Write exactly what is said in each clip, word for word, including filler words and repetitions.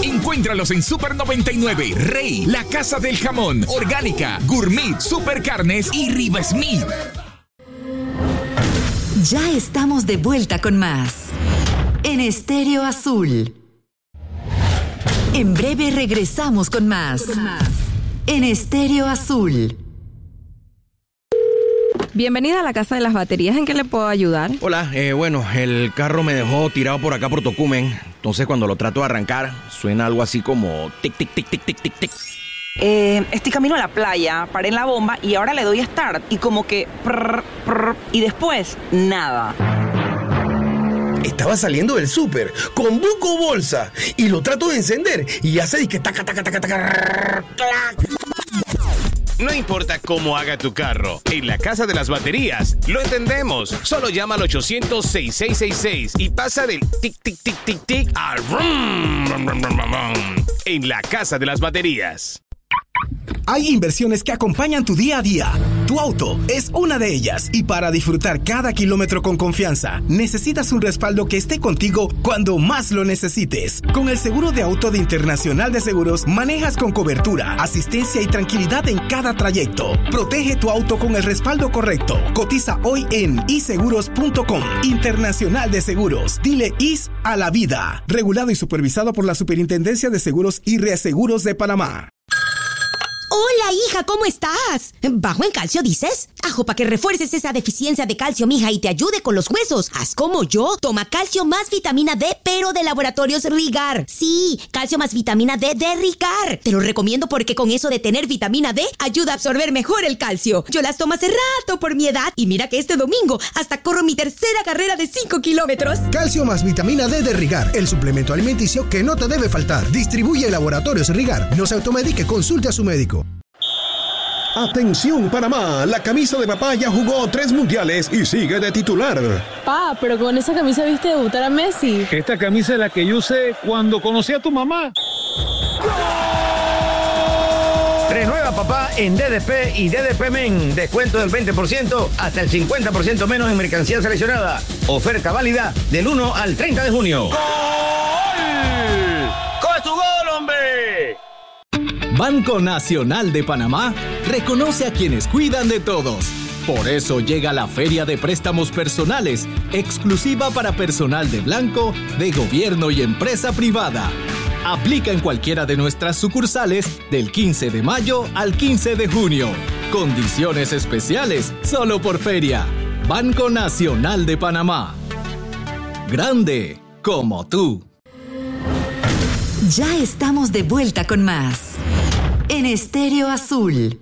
Encuéntralos en Super noventa y nueve, Rey, La Casa del Jamón, Orgánica, Gourmet, Super Carnes y Riva Smith. Ya estamos de vuelta con más en Estéreo Azul. En breve regresamos con más en Estéreo Azul. Bienvenida a la Casa de las Baterías. ¿En qué le puedo ayudar? Hola, eh, bueno, el carro me dejó tirado por acá por Tocumen. Entonces cuando lo trato de arrancar, suena algo así como tic, tic, tic, tic, tic, tic, tic. Eh, estoy camino a la playa, paré en la bomba y ahora le doy a start y como que prr, prr, y después nada. Estaba saliendo del súper con Buco Bolsa y lo trato de encender y hace disque taca, taca, taca, taca, clac. No importa cómo haga tu carro, en la Casa de las Baterías lo entendemos. Solo llama al ochocientos, sesenta y seis sesenta y seis y pasa del tic, tic, tic, tic, tic al rum, rum, rum, rum, rum, en la Casa de las Baterías. Hay inversiones que acompañan tu día a día. Tu auto es una de ellas y para disfrutar cada kilómetro con confianza, necesitas un respaldo que esté contigo cuando más lo necesites. Con el seguro de auto de Internacional de Seguros, manejas con cobertura, asistencia y tranquilidad en cada trayecto. Protege tu auto con el respaldo correcto. Cotiza hoy en i seguros punto com. Internacional de Seguros. Dile I S a la vida. Regulado y supervisado por la Superintendencia de Seguros y Reaseguros de Panamá. Hola, hija, ¿cómo estás? ¿Bajo en calcio, dices? Ajo, para que refuerces esa deficiencia de calcio, mija, y te ayude con los huesos. Haz como yo. Toma calcio más vitamina D, pero de Laboratorios Rigar. Sí, calcio más vitamina D de Rigar. Te lo recomiendo porque con eso de tener vitamina D, ayuda a absorber mejor el calcio. Yo las tomo hace rato por mi edad y mira que este domingo hasta corro mi tercera carrera de cinco kilómetros. Calcio más vitamina D de Rigar, el suplemento alimenticio que no te debe faltar. Distribuye Laboratorios Rigar. No se automedique, consulte a su médico. Atención Panamá, la camisa de papá ya jugó tres mundiales y sigue de titular. Pa, pero con esa camisa viste debutar a Messi. Esta camisa es la que yo usé cuando conocí a tu mamá. Renueva papá en D D P y D D P Men. Descuento del veinte por ciento hasta el cincuenta por ciento menos en mercancía seleccionada. Oferta válida del uno al treinta de junio. ¡Gol! ¡Coge tu gol, hombre! Banco Nacional de Panamá reconoce a quienes cuidan de todos. Por eso llega la Feria de Préstamos Personales, exclusiva para personal de blanco, de gobierno y empresa privada. Aplica en cualquiera de nuestras sucursales del quince de mayo al quince de junio. Condiciones especiales solo por feria. Banco Nacional de Panamá. Grande como tú. Ya estamos de vuelta con más en Estéreo Azul.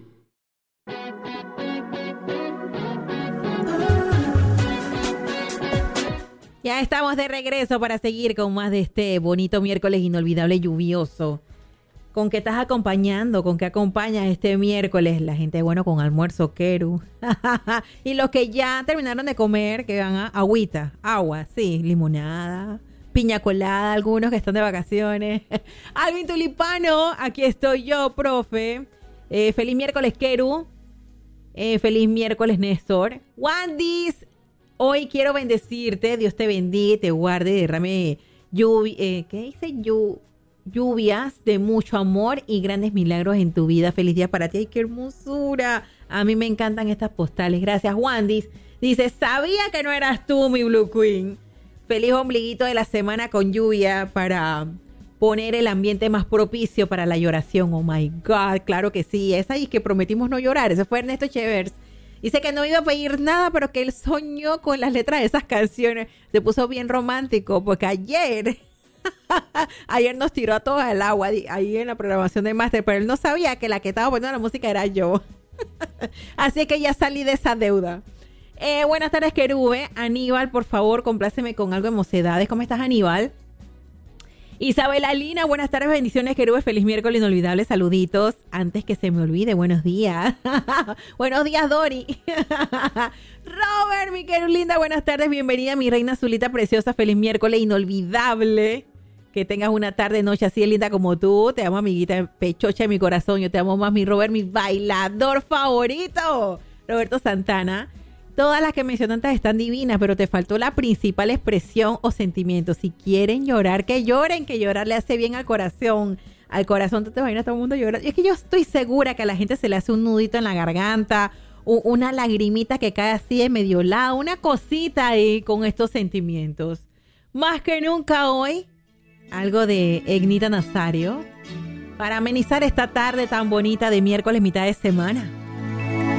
Ya estamos de regreso para seguir con más de este bonito miércoles inolvidable lluvioso. ¿Con qué estás acompañando? ¿Con qué acompañas este miércoles? La gente, bueno, con almuerzo, Keru. Y los que ya terminaron de comer, que van a agüita, agua, sí, limonada, piña colada, algunos que están de vacaciones. Alvin Tulipano, aquí estoy yo, profe. Eh, feliz miércoles, Keru. Eh, feliz miércoles, Néstor. Wandis, hoy quiero bendecirte. Dios te bendiga y te guarde. Derrame lluvia, eh, ¿qué dice? Llu- lluvias de mucho amor y grandes milagros en tu vida. Feliz día para ti. ¡Ay, qué hermosura! A mí me encantan estas postales. Gracias, Wandis. Dice, sabía que no eras tú, mi Blue Queen. Feliz ombliguito de la semana con lluvia para poner el ambiente más propicio para la lloración. Oh my God, claro que sí. Esa y que prometimos no llorar. Ese fue Ernesto Chevers. Dice que no iba a pedir nada, pero que él soñó con las letras de esas canciones. Se puso bien romántico porque ayer, ayer nos tiró a todos al agua ahí en la programación de Master, pero él no sabía que la que estaba poniendo la música era yo. Así que ya salí de esa deuda. Eh, buenas tardes, Querube. Aníbal, por favor, compláceme con algo de Mocedades. ¿Cómo estás, Aníbal? Isabela Lina, buenas tardes, bendiciones, Querube. Feliz miércoles inolvidable, saluditos. Antes que se me olvide, buenos días. Buenos días, Dori. Robert, mi querublinda, buenas tardes, bienvenida, mi reina azulita preciosa. Feliz miércoles inolvidable. Que tengas una tarde, noche así de linda como tú. Te amo, amiguita, pechocha de mi corazón. Yo te amo más, mi Robert, mi bailador favorito. Roberto Santana. Todas las que mencionaste están divinas, pero te faltó la principal expresión o sentimiento. Si quieren llorar, que lloren, que llorar le hace bien al corazón. Al corazón, tú te imaginas todo el mundo llorar. Y es que yo estoy segura que a la gente se le hace un nudito en la garganta, una lagrimita que cae así de medio lado, una cosita ahí con estos sentimientos. Más que nunca hoy, algo de Egnita Nazario para amenizar esta tarde tan bonita de miércoles, mitad de semana.